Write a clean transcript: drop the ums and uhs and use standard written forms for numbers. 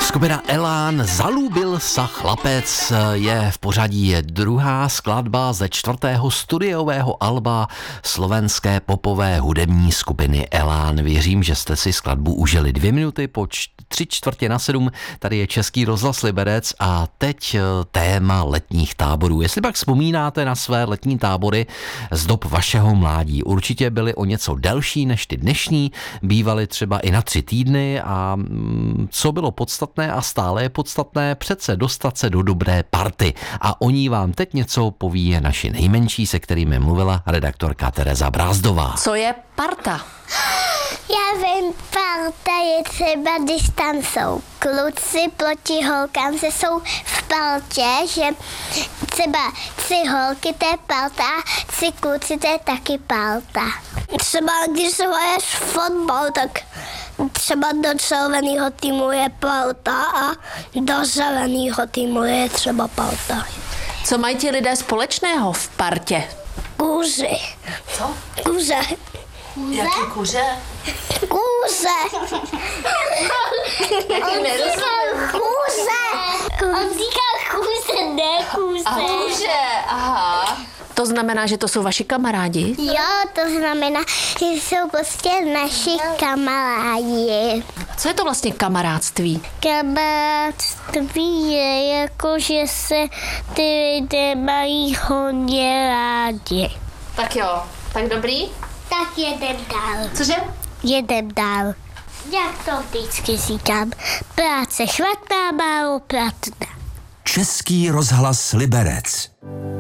Skupina Elán, Zalúbil sa chlapec, je v pořadí druhá skladba ze 4. studiového alba slovenské popové hudební skupiny Elán. Věřím, že jste si skladbu užili 2 minuty po 6:45. Tady je Český rozhlas Liberec a teď téma letních táborů. Jestli pak vzpomínáte na své letní tábory z dob vašeho mládí, určitě byly o něco delší než ty dnešní, bývaly třeba i na 3 týdny a co bylo podstatné a stále je podstatné, přece dostat se do dobré party. A o ní vám teď něco poví naši nejmenší, se kterými mluvila redaktorka Tereza Brázdová. Co je parta? Já vím, parta je třeba, když tam jsou kluci proti holkám, se jsou v partě, že třeba 3 holky, to je parta, 3 kluci, to je taky parta. Třeba když hraješ fotbal, tak třeba do červeného týmu je parta a do zeleného týmu je třeba parta. Co mají ti lidé společného v partě? Kůži. Co? Kůže. Jaký kuře? Kůže. On říkal kůže. On říkal kůže, ne kůže. A kuře, aha. To znamená, že to jsou vaši kamarádi? Jo, to znamená, že jsou prostě naši kamarádi. Co je to vlastně kamarádství? Kamarádství je jako, že se ty lidé mají hodně rádi. Tak jo, tak dobrý? Tak jedem dál. Cože? Jedem dál. Jak to vždycky říkám, práce švatná, málo pratná. Český rozhlas Liberec.